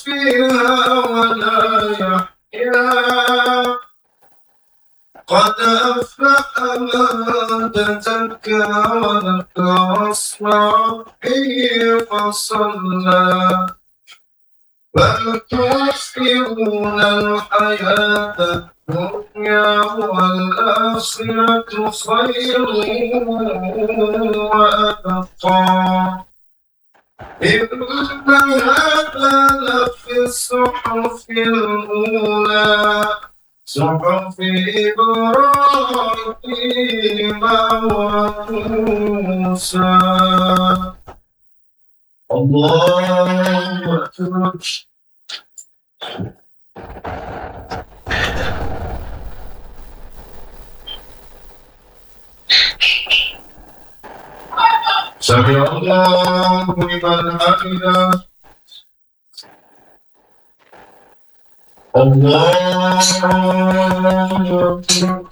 فيها ولا يحيا قد أفلح من تزكى وذكر اسم ربه فصلى بل تؤثرون الحياة الدنيا والآخرة خير وأبقى إن هذا لفي الصحف الأولى صحف إبراهيم وموسى. الله أكبر. سمع الله لمن حمده. الله أكبر.